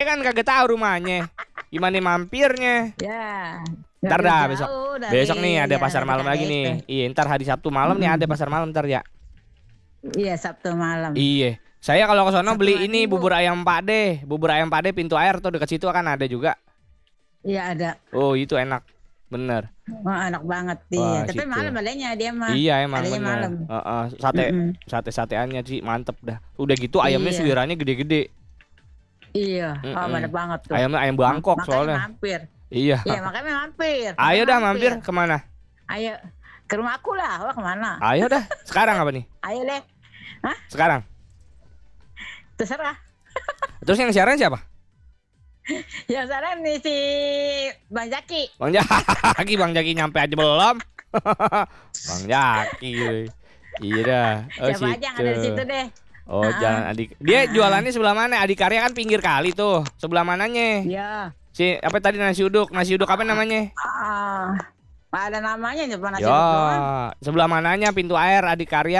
kan kagak tahu rumahnya. Gimana mampirnya? Ya. Ntar dah besok. Besok nih ada ya, pasar malam lagi nih. Iya, ntar hari Sabtu malam nih ada pasar malam ntar ya. Iya, Sabtu malam. Iya. Saya kalau ke sono Sabtu beli malam ini Minggu. bubur ayam Pak De. Bubur ayam Pak De pintu air tuh dekat situ kan ada juga. Iya ada. Oh, itu enak. Bener. Wah, enak banget Wah, dia. Tapi situ. malam adanya dia mah. Iya emang Adanya bener. malam. Sate-sateannya sih mantep dah. Udah gitu ayamnya Iya. suirannya gede-gede. Iya, mantap banget tuh. Ayamnya ayam Bangkok Makanya soalnya. mampir. Iya. Iya, makanya mampir. Ayo dah mampir kemana? Ayo ke rumah aku lah. Wah, kemana? Ayo dah. Sekarang apa nih? Ayo deh. Hah? Sekarang. Terserah. Terus yang siaran siapa? Yang saran nih si Bang Jaki. Bang Jaki, Bang Jaki nyampe aja belum? Bang Jaki. Iya dah. Oh, Siapa aja yang ada di situ deh. Oh, Jalan Adik. Dia jualannya sebelah mana? Adikarya kan pinggir kali tuh. Sebelah mananya? Ya. Si apa tadi nasi uduk? Nasi uduk apa namanya? Ada namanya cuma nasi Yo, uduk doang. sebelah mananya pintu air Adikarya?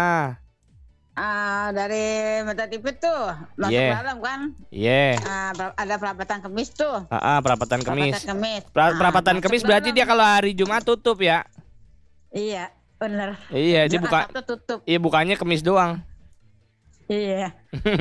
Dari Mata TV tuh masuk dalam kan. Iya. Ada perapatan Kemis tuh. Perapatan Kemis. Perapatan Kemis berarti dia kalau hari Jumat tutup ya? Iya, bener. Iya, dia buka. Sabtu tutup. Iya, bukannya Kemis doang. Iya.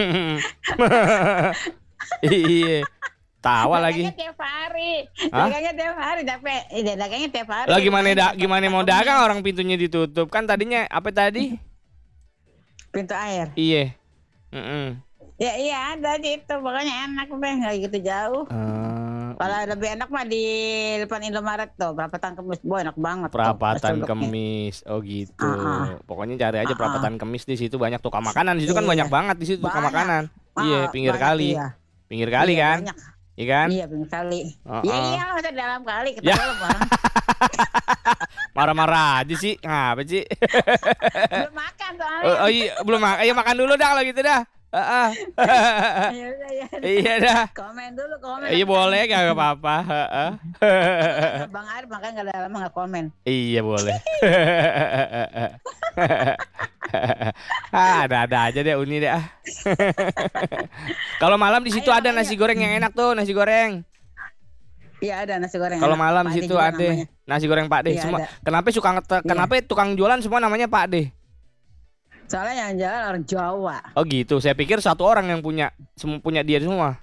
Iya. Tawa lagi. Dagangnya tiap hari. Hah? Dagangnya tiap hari capek. Iya, dagangnya tiap hari. Lah gimana mau dagang orang pintunya ditutup? Kan tadinya apa tadi? Pintu air. Iya. Ya iya ada gitu. Pokoknya enak deh, enggak gitu jauh. Kalau lebih enak mah di depan Indomaret tuh, perapatan Kemis. Boy, enak banget. Perapatan Kemis. Oh gitu. Pokoknya cari aja perapatan Kemis di situ banyak tukang makanan. Di situ kan banyak banget di situ tukang makanan. Iya, pinggir kali. Iya. Pinggir kali kan? Banyak. Iya kan? Iya, pinggir kali. Iya, masa dalam kali Ya. ketawa orang. Marah-marah aja sih. Ngapa sih? Belum makan soalnya. Oh iya, belum makan. Ayo makan dulu dah kalau gitu dah. Iya dah. Komen dulu, komen. Iya boleh, gak apa-apa. Bang Arif makanya gak lama gak komen. Iya boleh. Ada-ada aja deh Uni deh. Kalau malam di situ ada nasi goreng yang enak tuh, nasi goreng. Iya ada nasi goreng. Kalau malam di situ ada nasi goreng Pak De. Iya, Semua. ada. Kenapa tukang jualan semua namanya Pak De? Soalnya yang jalan orang Jawa. Oh gitu. Saya pikir satu orang yang punya dia semua.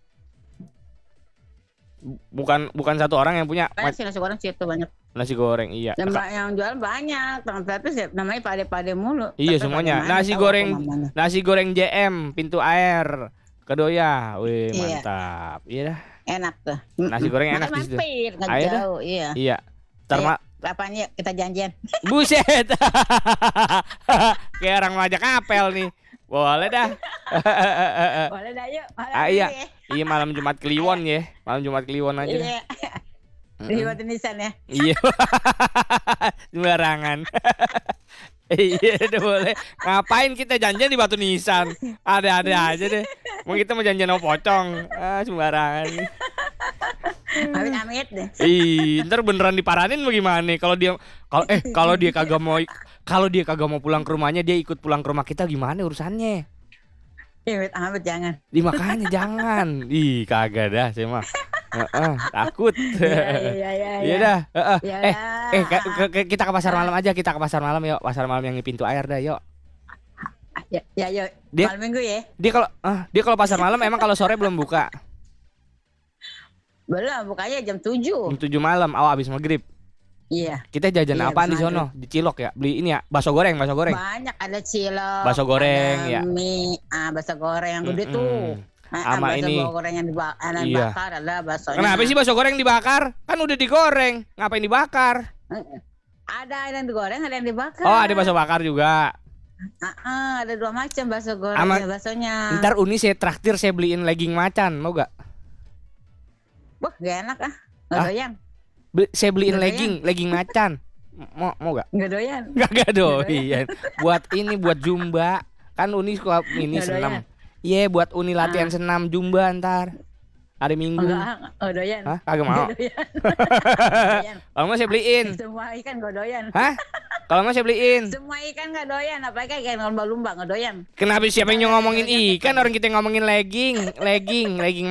Bukan satu orang yang punya. Banyak sih nasi goreng situ banyak. Nasi goreng iya. Yang jual banyak. Tapi namanya Pade mulu. Iya Tapi semuanya. Pade Nasi goreng JM pintu air. Kedoya. Wih, Iya. mantap. Iya dah. enak tuh. Nasi goreng enak di situ. Mampir, nggak Ayo dah. jauh, iya. Iya. Kapan yuk kita janjian? Buset. Kayak orang ngajak apel nih. Boleh dah. Boleh dah yuk. Iya. Iya malam Jumat Kliwon ya. Malam Jumat Kliwon aja. Iya. Di Batu Nisan ya. Iya. Sembarangan. Iya udah boleh. Ngapain kita janjian di Batu Nisan? Ada aja deh. Mau kita mau janjian sama pocong. Sembarangan. Amit-amit deh. Ntar beneran diparanin bagaimana? Kalau dia kagak mau pulang ke rumahnya, dia ikut pulang ke rumah kita gimana urusannya? Amit jangan. Makanya jangan. Kagak dah saya mah. Takut. Iya dah. Kita ke pasar malam aja. Kita ke pasar malam yuk. Pasar malam yang di pintu air dah yuk. Ya yuk. Malam minggu ya. Dia kalau pasar malam emang kalau sore belum buka. Belum, bukanya jam 7. Jam 7 malam, abis maghrib. Iya. Kita jajan apaan di sono? Di Cilok ya? Beli ini ya, bakso goreng. Banyak ada cilok. Bakso goreng ada ya. Mie, bakso goreng yang gede tuh. Sama ini. Bakso goreng yang dibakar ada baksonya. Kenapa sih bakso goreng dibakar? Kan udah digoreng. Ngapain dibakar? Ada yang digoreng, ada yang dibakar. Oh, ada bakso bakar juga. Ada 2 macam bakso goreng baksonya. Ntar Uni saya traktir, saya beliin legging macan, mau gak? Wah, gak enak Gak doyan. Saya beliin legging macan. Mau gak? Gak doyan. Gak doyan. Buat Zumba. Kan Uni suka ini senam. Iya, buat Uni latihan senam Zumba ntar. Hari Minggu. Enggak doyan. Hah? Kagak mau. Kalau mau saya beliin. Semua ikan gak doyan. Hah? Kalau mau saya beliin. Semua ikan gak doyan, apalagi ikan lumba-lumba gak doyan. Kenapa siapa yang ngomongin ikan, orang kita ngomongin legging